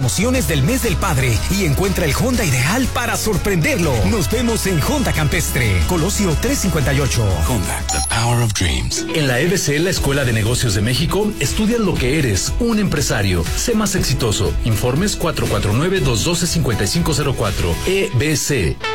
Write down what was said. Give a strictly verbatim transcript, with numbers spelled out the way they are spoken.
promociones del mes del padre y encuentra el Honda ideal para sorprenderlo. Nos vemos en Honda Campestre, Colosio trescientos cincuenta y ocho. Honda, the power of dreams. En la E B C, la Escuela de Negocios de México, estudias lo que eres, un empresario. Sé más exitoso. Informes cuatro cuatro nueve, dos uno dos, cinco cinco cero cuatro. E B C.